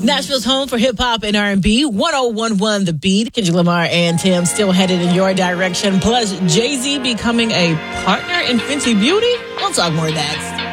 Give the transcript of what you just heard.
Nashville's home for hip-hop and R&B, 1011 The Beat. Kendrick Lamar and Tim still headed in your direction. Plus, Jay-Z becoming a partner in Fenty Beauty. We'll talk more next.